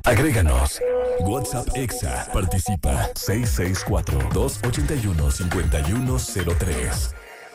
Agréganos. WhatsApp Exa. Participa. 664-281-5103.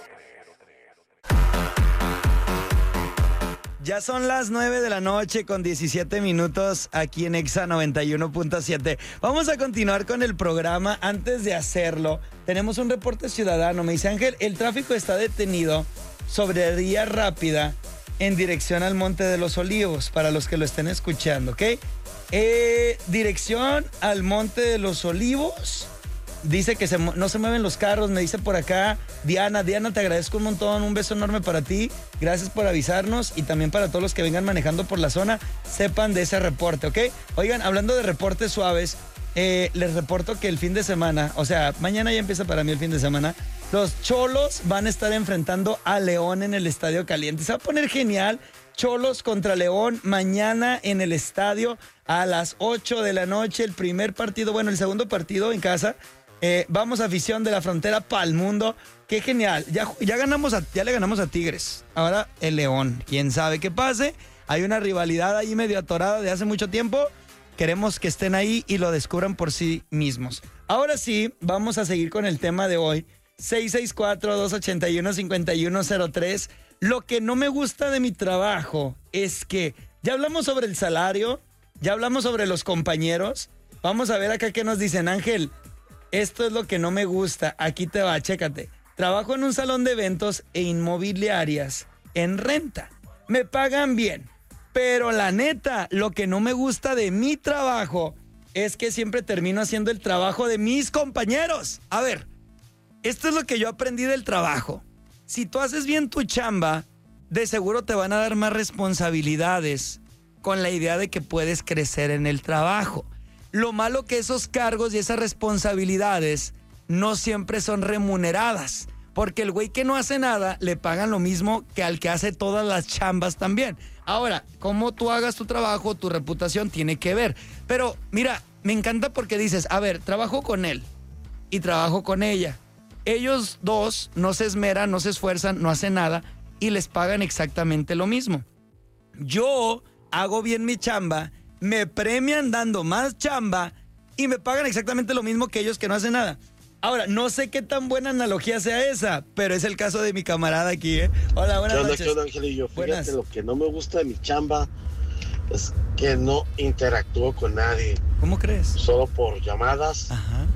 Ya son las 9 de la noche con 17 minutos aquí en Exa 91.7. Vamos a continuar con el programa. Antes de hacerlo, tenemos un reporte ciudadano. Me dice Ángel, el tráfico está detenido sobre Vía Rápida en dirección al Monte de los Olivos, para los que lo estén escuchando, ¿ok? Dirección al Monte de los Olivos. Dice que no se mueven los carros, me dice por acá Diana. Diana, te agradezco un montón, un beso enorme para ti. Gracias por avisarnos y también para todos los que vengan manejando por la zona, sepan de ese reporte, ¿ok? Oigan, hablando de reportes suaves, les reporto que el fin de semana, o sea, mañana ya empieza para mí el fin de semana, los Cholos van a estar enfrentando a León en el Estadio Caliente. Se va a poner genial. Cholos contra León mañana en el estadio a las 8 de la noche. El primer partido, bueno, el segundo partido en casa. Vamos, afición de la frontera pa'l mundo. Qué genial. Ya le ganamos a Tigres. Ahora el León. Quién sabe qué pase. Hay una rivalidad ahí medio atorada de hace mucho tiempo. Queremos que estén ahí y lo descubran por sí mismos. Ahora sí, vamos a seguir con el tema de hoy. 664-281-5103. Lo que no me gusta de mi trabajo es que ya hablamos sobre el salario, ya hablamos sobre los compañeros. Vamos a ver acá qué nos dicen. Ángel, esto es lo que no me gusta. Aquí te va, chécate. Trabajo en un salón de eventos e inmobiliarias en renta. Me pagan bien, pero la neta, lo que no me gusta de mi trabajo es que siempre termino haciendo el trabajo de mis compañeros. A ver, esto es lo que yo aprendí del trabajo. Si tú haces bien tu chamba, de seguro te van a dar más responsabilidades con la idea de que puedes crecer en el trabajo. Lo malo que esos cargos y esas responsabilidades no siempre son remuneradas, porque el güey que no hace nada le pagan lo mismo que al que hace todas las chambas también. Ahora, cómo tú hagas tu trabajo, tu reputación tiene que ver. Pero mira, me encanta porque dices, a ver, trabajo con él y trabajo con ella. Ellos dos no se esmeran, no se esfuerzan, no hacen nada y les pagan exactamente lo mismo. Yo hago bien mi chamba, me premian dando más chamba y me pagan exactamente lo mismo que ellos que no hacen nada. Ahora, no sé qué tan buena analogía sea esa, pero es el caso de mi camarada aquí, ¿eh? Hola, buenas noches. ¿Qué onda, Angelillo? Fíjate, buenas. Lo que no me gusta de mi chamba es que no interactúo con nadie. ¿Cómo crees? Solo por llamadas,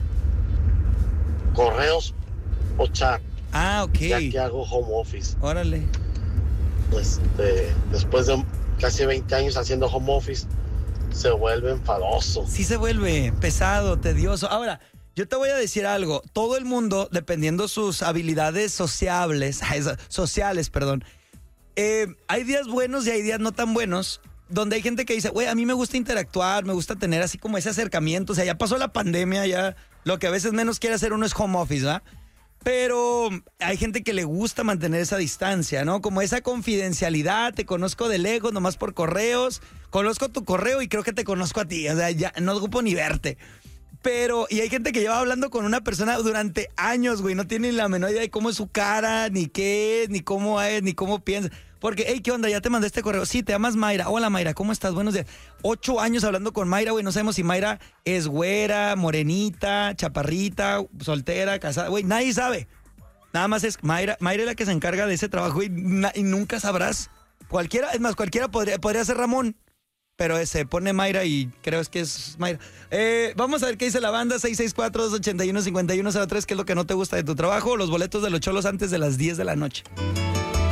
correos o chat. Ah, ok. Ya que hago home office. Órale. Después de casi 20 años haciendo home office, se vuelve enfadoso. Sí se vuelve pesado, tedioso. Ahora, yo te voy a decir algo. Todo el mundo, dependiendo sus habilidades sociales, hay días buenos y hay días no tan buenos, donde hay gente que dice, güey, a mí me gusta interactuar, me gusta tener así como ese acercamiento. O sea, ya pasó la pandemia, ya lo que a veces menos quiere hacer uno es home office, ¿verdad? Pero hay gente que le gusta mantener esa distancia, ¿no? Como esa confidencialidad, te conozco de lejos, nomás por correos, conozco tu correo y creo que te conozco a ti, o sea, ya no ocupo ni verte. Pero, y hay gente que lleva hablando con una persona durante años, güey, no tiene ni la menor idea de cómo es su cara, ni qué es, ni cómo es, ni cómo piensa. Porque, hey, ¿qué onda? Ya te mandé este correo. Sí, te llamas Mayra. Hola, Mayra, ¿cómo estás? Buenos días. 8 años hablando con Mayra, güey. No sabemos si Mayra es güera, morenita, chaparrita, soltera, casada. Güey, nadie sabe. Nada más es Mayra. Mayra es la que se encarga de ese trabajo y nunca sabrás. Cualquiera podría ser Ramón. Pero se pone Mayra y creo que es Mayra. Vamos a ver qué dice la banda. 664-281-5103. ¿Qué es lo que no te gusta de tu trabajo? Los boletos de los Cholos antes de las 10 de la noche.